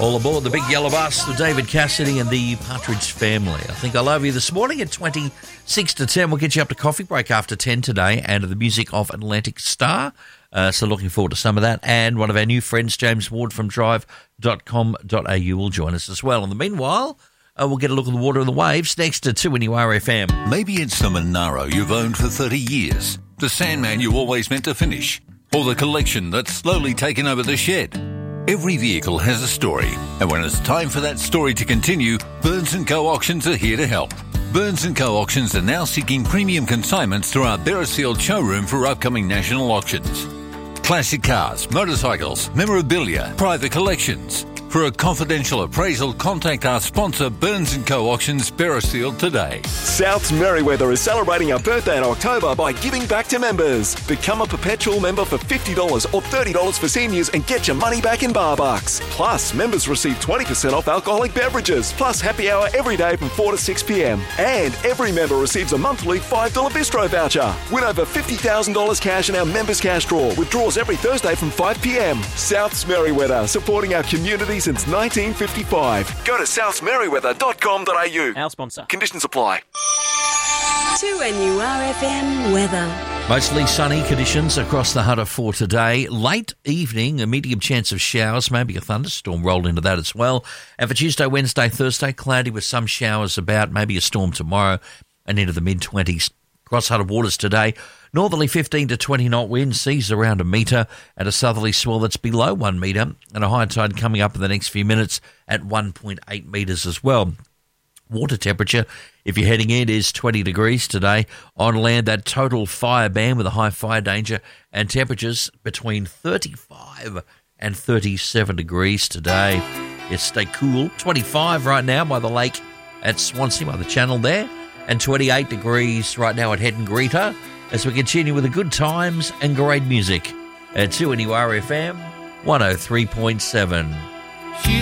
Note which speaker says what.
Speaker 1: All aboard the Big Yellow Bus, the David Cassidy and the Partridge Family. I Think I Love You this morning at 26 to 10. We'll get you up to coffee break after 10 today and the music of Atlantic Star. So looking forward to some of that. And one of our new friends, James Ward from drive.com.au, will join us as well. In the meanwhile, we'll get a look at the water and the waves next to 2NURFM.
Speaker 2: Maybe it's the Monaro you've owned for 30 years, the Sandman you always meant to finish, or the collection that's slowly taken over the shed. Every vehicle has a story, and when it's time for that story to continue, Burns & Co. Auctions are here to help. Burns & Co. Auctions are now seeking premium consignments through our Beresfield showroom for upcoming national auctions. Classic cars, motorcycles, memorabilia, private collections. For a confidential appraisal, contact our sponsor, Burns & Co. Auctions, Beresfield today.
Speaker 3: South's Merriweather is celebrating our birthday in October by giving back to members. Become a perpetual member for $50 or $30 for seniors and get your money back in bar bucks. Plus, members receive 20% off alcoholic beverages, plus happy hour every day from 4 to 6 p.m. And every member receives a monthly $5 bistro voucher. Win over $50,000 cash in our members cash draw, with draws every Thursday from 5 p.m. South's Merriweather, supporting our community since 1955. Go to southsmerriweather.com.au.
Speaker 4: Our sponsor.
Speaker 3: Conditions apply.
Speaker 5: 2NURFM weather.
Speaker 1: Mostly sunny conditions across the Hunter for today. Late evening, a medium chance of showers, maybe a thunderstorm rolled into that as well. And for Tuesday, Wednesday, Thursday, cloudy with some showers about, maybe a storm tomorrow and into the mid-20s. Across Hunter waters today, northerly 15 to 20 knot wind, seas around a metre, and a southerly swell that's below 1 metre, and a high tide coming up in the next few minutes at 1.8 metres as well. Water temperature, if you're heading in, is 20 degrees today. On land, that total fire ban with a high fire danger, and temperatures between 35 and 37 degrees today. Yes, stay cool. 25 right now by the lake at Swansea, by the channel there, and 28 degrees right now at Head and Greeter, as we continue with the good times and great music at 2NURFM 103.7.